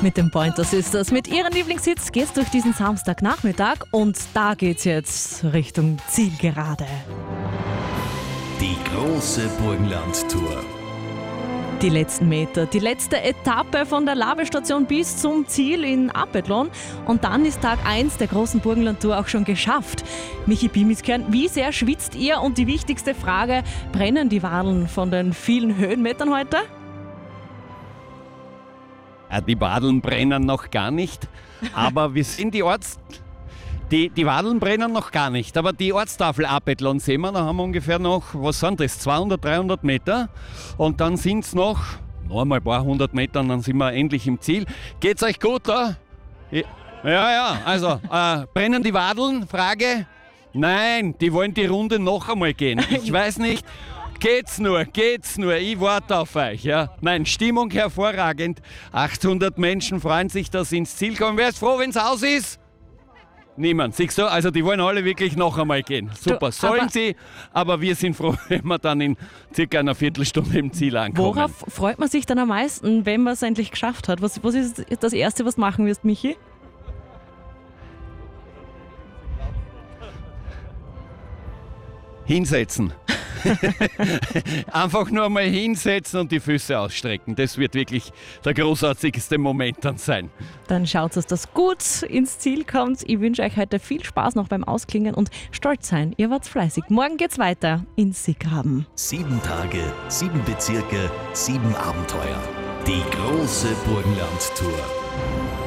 Mit den Pointer Sisters. Mit ihren Lieblingshits geht's durch diesen Samstagnachmittag und da geht's jetzt Richtung Zielgerade. Die große Burgenland-Tour. Die letzten Meter, die letzte Etappe von der Labestation bis zum Ziel in Apeldoorn. Und dann ist Tag 1 der großen Burgenland-Tour auch schon geschafft. Michi Bimiskern, wie sehr schwitzt ihr? Und die wichtigste Frage, brennen die Wadeln von den vielen Höhenmetern heute? Die Wadeln brennen noch gar nicht, aber wir sind die Wadeln brennen noch gar nicht, aber die Ortstafel Apeldoorn sehen wir, da haben wir ungefähr noch, was sind das, 200, 300 Meter und dann sind es noch einmal ein paar hundert Meter und dann sind wir endlich im Ziel. Geht's euch gut da? Ja, also brennen die Wadeln? Frage? Nein, die wollen die Runde noch einmal gehen. Ich weiß nicht. Geht's nur, ich warte auf euch. Ja. Nein, Stimmung hervorragend. 800 Menschen freuen sich, dass sie ins Ziel kommen. Wer ist froh, wenn es aus ist? Niemand. Siehst du, also die wollen alle wirklich noch einmal gehen. Super, sollen sie, aber wir sind froh, wenn wir dann in circa einer Viertelstunde im Ziel ankommen. Worauf freut man sich dann am meisten, wenn man es endlich geschafft hat? Was ist das Erste, was du machen wirst, Michi? Hinsetzen. Einfach nur mal hinsetzen und die Füße ausstrecken. Das wird wirklich der großartigste Moment dann sein. Dann schaut, dass das gut ins Ziel kommt. Ich wünsche euch heute viel Spaß noch beim Ausklingen und stolz sein. Ihr wart fleißig. Morgen geht's weiter in Siegraben. 7 Tage, 7 Bezirke, 7 Abenteuer. Die große Burgenland-Tour.